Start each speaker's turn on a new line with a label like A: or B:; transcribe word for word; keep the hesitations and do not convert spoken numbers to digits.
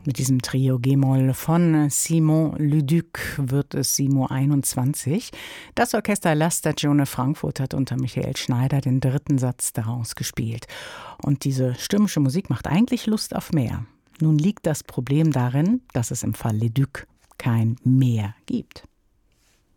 A: Mit diesem Trio G-Moll von Simon Leduc wird es sieben Uhr einundzwanzig. Das Orchester La Stagione Frankfurt hat unter Michael Schneider den dritten Satz daraus gespielt. Und diese stürmische Musik macht eigentlich Lust auf mehr. Nun liegt das Problem darin, dass es im Fall Leduc kein Meer gibt.